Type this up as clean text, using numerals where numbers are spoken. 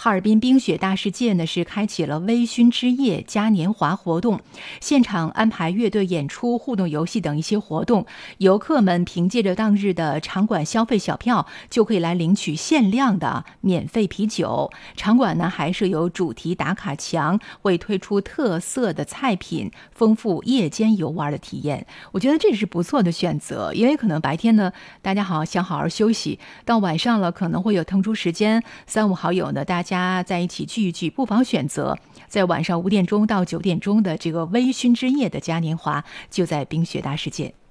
哈尔滨冰雪大世界呢是开启了微醺之夜嘉年华活动，现场安排乐队演出、互动游戏等一些活动，游客们凭借着当日的场馆消费小票，就可以来领取限量的免费啤酒。场馆呢还设有主题打卡墙，会推出特色的菜品，丰富夜间游玩的体验。我觉得这是不错的选择，因为可能白天呢大家想好好休息，到晚上了可能会有腾出时间，3、5好友呢大家在一起聚一聚，不妨选择在晚上5点钟到9点钟的这个微醺之夜的嘉年华，就在冰雪大世界。